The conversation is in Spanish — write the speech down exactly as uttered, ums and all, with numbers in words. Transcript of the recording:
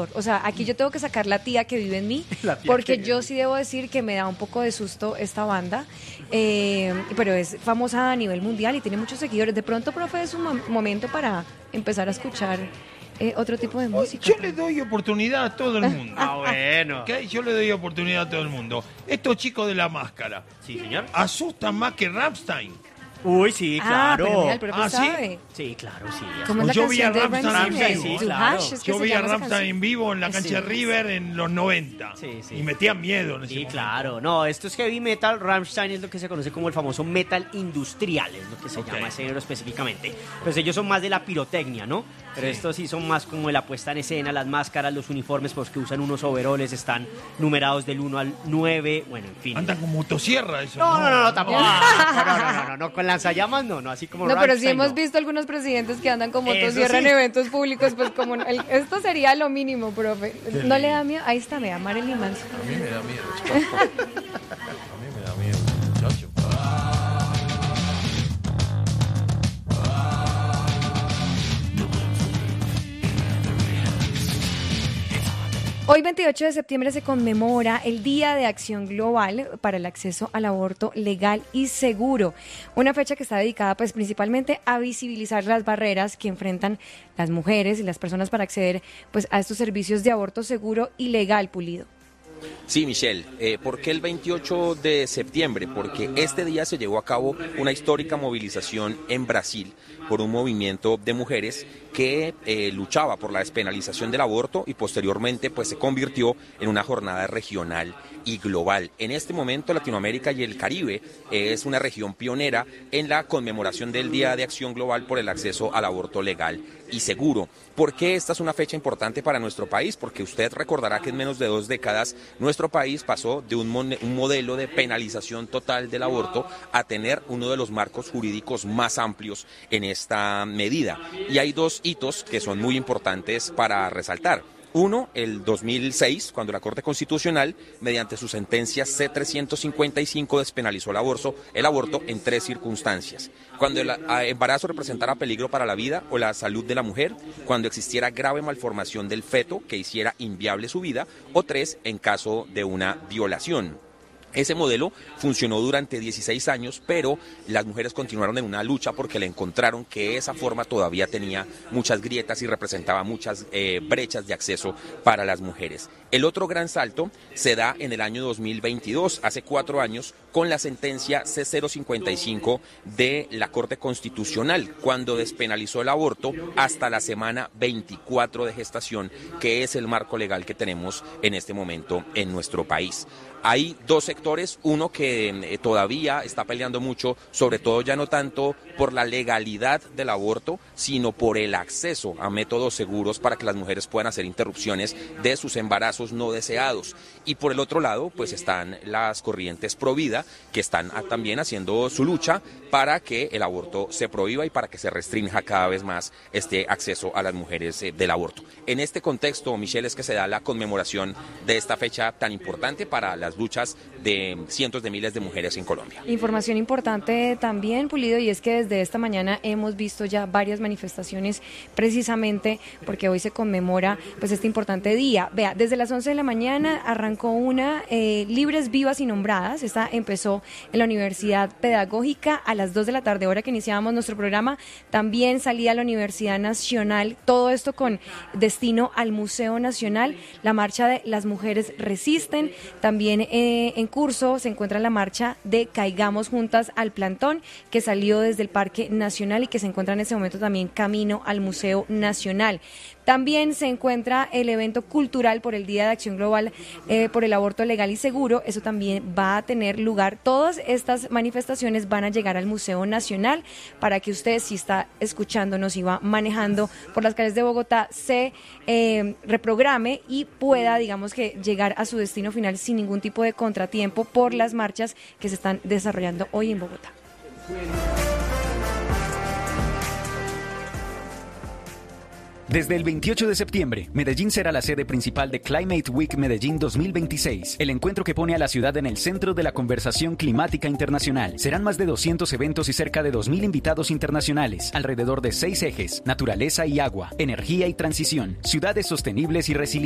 terror. O sea, aquí yo tengo que sacar la tía que vive en mí, porque yo sí debo decir que me da un poco de susto esta banda, eh, pero es famosa a nivel mundial y tiene muchos seguidores. De pronto, profe, es un mo- momento para empezar a escuchar eh, otro tipo de música. Yo le doy oportunidad a todo el mundo. Ah, bueno. ¿Okay? Yo le doy oportunidad a todo el mundo. Estos chicos de la máscara Sí, señor. asustan más que Rammstein. Uy, sí, Ah, claro. pero mira, el profe Ah, ¿sí? sabe. Sí, claro, sí. ¿Cómo es la Yo vi a canción de Rammstein Rammstein? en vivo. Du claro. Hash, es que Yo se vi a llama esa Rammstein en canción. vivo en la cancha Sí. de River en los noventa. Sí, sí. Y metía miedo en ese Sí, momento. claro. No, esto es heavy metal. Rammstein es lo que se conoce como el famoso metal industrial, es lo que se Ok. llama ese género específicamente. Pues ellos son más de la pirotecnia, ¿no? Pero Sí. estos sí son más como de la puesta en escena, las máscaras, los uniformes, pues que usan unos overoles, están numerados del uno al nueve, bueno, en fin. Andan con motosierra eso. No, no, no, no, tampoco. No, no, no, no, no, no, con lanzallamas no, no, así como No, pero sí Rammstein, hemos no. visto algunos presidentes que andan con Eso motosierra sí. en eventos públicos, pues como el- esto sería lo mínimo, profe. ¿No le da miedo? Ahí está, vea, Marilyn Manson. A mí me da miedo, chicos. A mí me da miedo, muchacho. Hoy, veintiocho de septiembre, se conmemora el Día de Acción Global para el Acceso al Aborto Legal y Seguro, una fecha que está dedicada pues principalmente a visibilizar las barreras que enfrentan las mujeres y las personas para acceder pues a estos servicios de aborto seguro y legal, Pulido. Sí, Michelle, eh, ¿por qué el veintiocho de septiembre? Porque este día se llevó a cabo una histórica movilización en Brasil por un movimiento de mujeres que eh, luchaba por la despenalización del aborto y posteriormente pues se convirtió en una jornada regional y global. En este momento Latinoamérica y el Caribe eh, es una región pionera en la conmemoración del Día de Acción Global por el acceso al aborto legal y seguro. ¿Por qué esta es una fecha importante para nuestro país? Porque usted recordará que en menos de dos décadas nuestro país pasó de un, mon- un modelo de penalización total del aborto a tener uno de los marcos jurídicos más amplios en esta medida. Y hay dos hitos que son muy importantes para resaltar. Uno, el dos mil seis, cuando la Corte Constitucional, mediante su sentencia C trescientos cincuenta y cinco, despenalizó el aborto, el aborto en tres circunstancias. Cuando el a, embarazo representara peligro para la vida o la salud de la mujer, cuando existiera grave malformación del feto que hiciera inviable su vida, o tres, en caso de una violación. Ese modelo funcionó durante dieciséis años, pero las mujeres continuaron en una lucha porque le encontraron que esa forma todavía tenía muchas grietas y representaba muchas eh, brechas de acceso para las mujeres. El otro gran salto se da en el año dos mil veintidós, hace cuatro años, con la sentencia C cero cincuenta y cinco de la Corte Constitucional, cuando despenalizó el aborto hasta la semana veinticuatro de gestación, que es el marco legal que tenemos en este momento en nuestro país. Hay dos sectores, uno que eh, todavía está peleando mucho, sobre todo ya no tanto por la legalidad del aborto, sino por el acceso a métodos seguros para que las mujeres puedan hacer interrupciones de sus embarazos no deseados. Y por el otro lado, pues están las corrientes pro vida, que están ah, también haciendo su lucha para que el aborto se prohíba y para que se restrinja cada vez más este acceso a las mujeres eh, del aborto. En este contexto, Michelle, es que se da la conmemoración de esta fecha tan importante para las luchas de cientos de miles de mujeres en Colombia. Información importante también, Pulido, y es que desde esta mañana hemos visto ya varias manifestaciones precisamente porque hoy se conmemora pues este importante día. Vea, desde las once de la mañana arrancó una eh, Libres, Vivas y Nombradas. Esta empezó en la Universidad Pedagógica a las dos de la tarde, hora que iniciábamos nuestro programa. También salía a la Universidad Nacional, todo esto con destino al Museo Nacional. La marcha de Las Mujeres Resisten, también eh, en curso se encuentra la marcha de Caigamos Juntas al Plantón, que salió desde el Parque Nacional y que se encuentra en ese momento también camino al Museo Nacional. También se encuentra el evento cultural por el Día de Acción Global eh, por el Aborto Legal y Seguro. Eso también va a tener lugar. Todas estas manifestaciones van a llegar al Museo Nacional para que usted, si está escuchándonos y va manejando por las calles de Bogotá, se eh, reprograme y pueda, digamos que, llegar a su destino final sin ningún tipo de contratiempo por las marchas que se están desarrollando hoy en Bogotá. Desde el veintiocho de septiembre, Medellín será la sede principal de Climate Week Medellín dos mil veintiséis, el encuentro que pone a la ciudad en el centro de la conversación climática internacional. Serán más de doscientos eventos y cerca de dos mil invitados internacionales, alrededor de seis ejes: naturaleza y agua, energía y transición, ciudades sostenibles y resilientes.